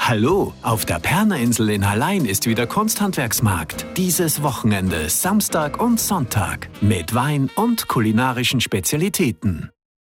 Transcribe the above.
Hallo, auf der Pernerinsel in Hallein ist wieder Kunsthandwerksmarkt. Dieses Wochenende, Samstag und Sonntag. Mit Wein und kulinarischen Spezialitäten.